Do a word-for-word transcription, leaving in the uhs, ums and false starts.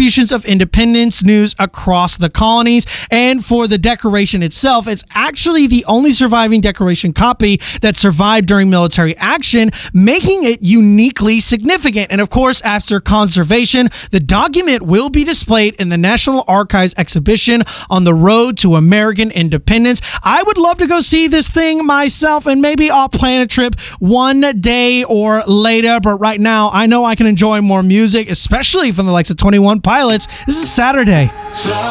distributions of independence news across the colonies. And for the Declaration itself, it's actually the only surviving Declaration copy that survived during military action, making it uniquely significant. And of course, after conservation, the document will be displayed in the National Archives exhibition on the road to American independence. I would love to go see this thing myself, and maybe I'll plan a trip one day or later. But right now, I know I can enjoy more music, especially from the likes of twenty-one Pilots. This is Saturday.